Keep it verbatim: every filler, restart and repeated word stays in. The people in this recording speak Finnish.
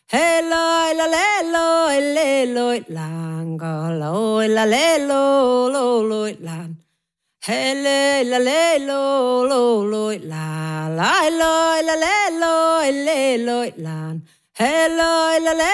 He loi la le loi le loi lan ga loi la le lo lo loi lan. He le la le lo lo loi la la loi la le loi le loi lan. He loi la le